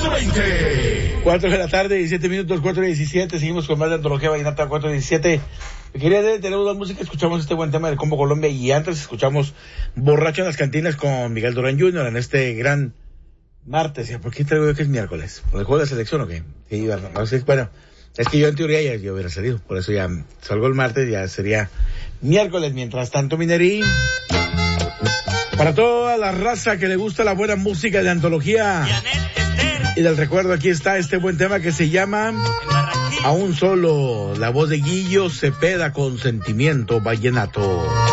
4:20. 4 de la tarde, 17 minutos, 4:17. Seguimos con más de Antología Vallenata, 4:17. Quería tenemos la música, escuchamos este buen tema del Combo Colombia y antes escuchamos Borracho en las Cantinas con Miguel Durán Jr. en este gran martes. ¿Por qué traigo yo que es miércoles? ¿Por el juego de la selección o qué? Sí, no sé, bueno, es que yo en teoría ya yo hubiera salido, por eso ya salgo el martes, ya sería miércoles. Mientras tanto, Minerí, para toda la raza que le gusta la buena música de Antología y del recuerdo, aquí está este buen tema que se llama Aún Solo, la voz de Guillo Cepeda con Sentimiento Vallenato.